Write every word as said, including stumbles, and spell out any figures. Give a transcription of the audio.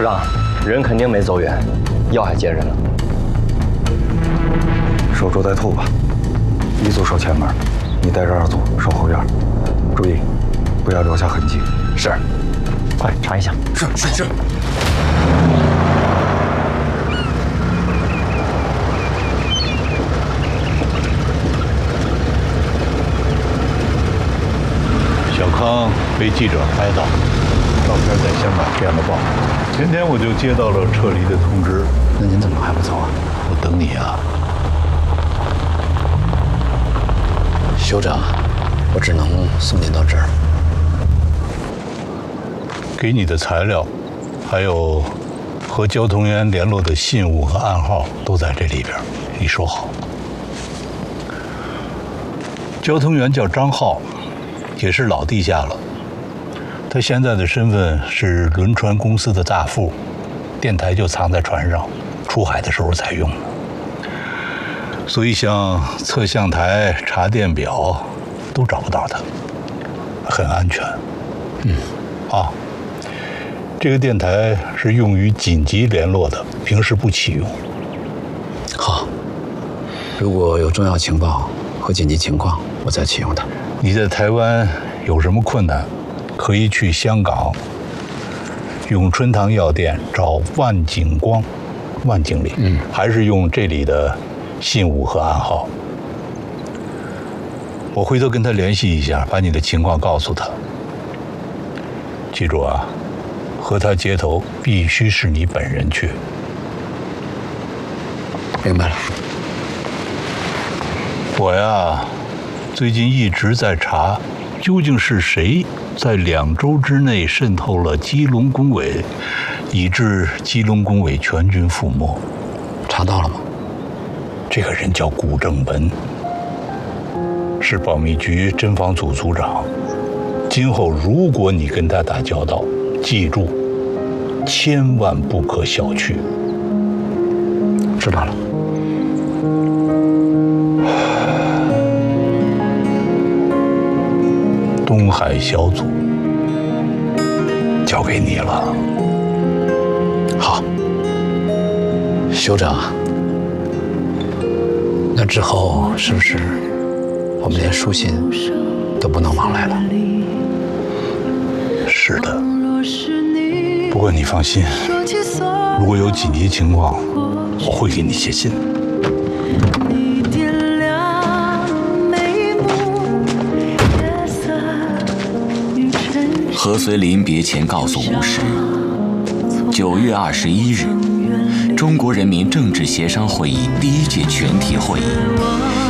师长，人肯定没走远，药还接着呢。 守株待兔吧，一组守前门，你带着二组守后院，注意不要留下痕迹。 是，快查一下。 是是是。 小康被记者拍到，照片在香港电了报。前天我就接到了撤离的通知。 那您怎么还不走啊？ 我等你啊。 酋长，我只能送您到这儿。 给你的材料，还有和交通员联络的信物和暗号都在这里边，你收好。交通员叫张浩，也是老地下了。他现在的身份是轮船公司的大副，电台就藏在船上，出海的时候才用的。所以像测向台、查电表都找不到他，很安全。 嗯， 啊，这个电台是用于紧急联络的，平时不启用。 好，如果有重要情报和紧急情况，我再启用它。 你在台湾有什么困难，可以去香港永春堂药店找万景光，万经理， 嗯， 还是用这里的信物和暗号。我回头跟他联系一下，把你的情况告诉他。记住啊，和他接头必须是你本人去。 明白了。 我呀，最近一直在查，究竟是谁在两周之内渗透了基隆工委，以致基隆工委全军覆没。 查到了吗？ 这个人叫古正文，是保密局侦防组组长。今后如果你跟他打交道，记住，千万不可小觑。 知道了。 东海小组交给你了。 好，酋长，那之后是不是我们连书信都不能往来了？ 是的，不过你放心，如果有紧急情况，我会给你写信。 何遂临别前告诉吴石，九月二十一日，中国人民政治协商会议第一届全体会议